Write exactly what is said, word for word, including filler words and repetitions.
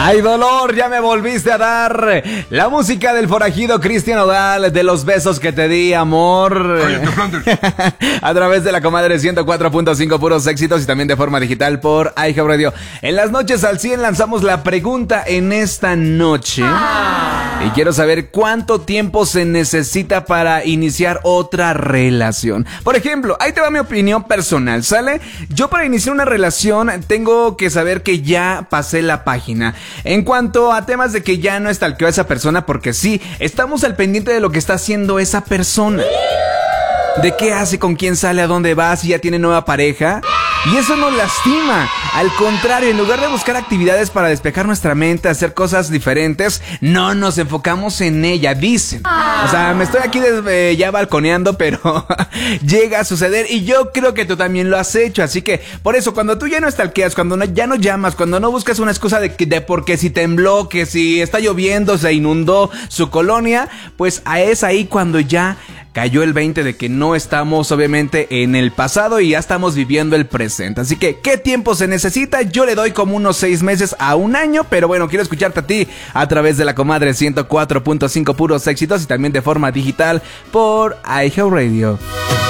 Ay, dolor, ya me volviste a dar. La música del forajido Cristian Nodal, de los besos que te di, amor. A través de la comadre ciento cuatro punto cinco, puros éxitos, y también de forma digital por iHeartRadio. En las noches al cien lanzamos la pregunta en esta noche. Ah. Y quiero saber cuánto tiempo se necesita para iniciar otra relación. Por ejemplo, ahí te va mi opinión personal, ¿sale? Yo para iniciar una relación tengo que saber que ya pasé la página. En cuanto a temas de que ya no stalkeo a esa persona, porque sí, estamos al pendiente de lo que está haciendo esa persona. De qué hace, con quién sale, a dónde va, si ya tiene nueva pareja. Y eso nos lastima. Al contrario, en lugar de buscar actividades para despejar nuestra mente, hacer cosas diferentes, no nos enfocamos en ella, dicen. O sea, me estoy aquí eh, ya balconeando, pero llega a suceder, y yo creo que tú también lo has hecho. Así que, por eso, cuando tú ya no stalkeas, cuando no, ya no llamas, cuando no buscas una excusa de, de porque si tembló, que si está lloviendo, se inundó su colonia, pues es ahí cuando ya cayó el veinte de que no estamos obviamente en el pasado y ya estamos viviendo el presente. Así que, ¿qué tiempo se necesita? Yo le doy como unos seis meses a un año, pero bueno, quiero escucharte a ti a través de la comadre ciento cuatro punto cinco, puros éxitos, y también de forma digital por iHeartRadio.